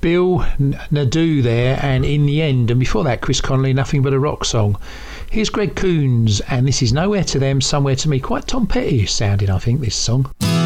Bill Nadeau there, and In the End, and before that Chris Connolly, Nothing But a Rock Song. Here's Greg Coons, and this is Nowhere to Them, Somewhere to Me. Quite Tom Petty sounding, I think, this song.